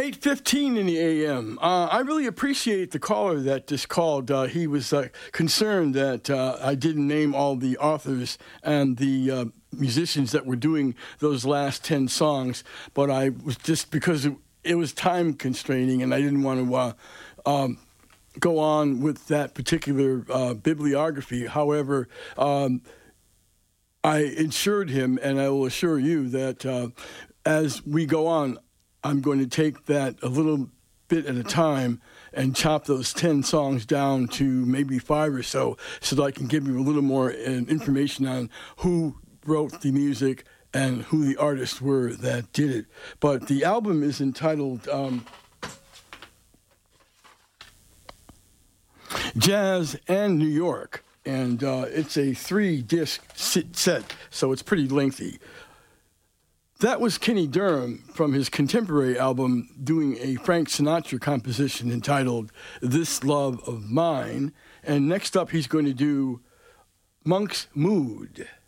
8:15 in the a.m. I really appreciate the caller that just called. He was concerned that I didn't name all the authors and the musicians that were doing those last 10 songs, but I was just because it was time constraining and I didn't want to go on with that particular bibliography. However, I assured him, and I will assure you that as we go on, I'm going to take that a little bit at a time and chop those 10 songs down to maybe 5 or so that I can give you a little more information on who wrote the music and who the artists were that did it. But the album is entitled Jazz and New York, and it's a 3-disc set, so it's pretty lengthy. That was Kenny Durham from his contemporary album doing a Frank Sinatra composition entitled This Love of Mine. And next up, he's going to do Monk's Mood.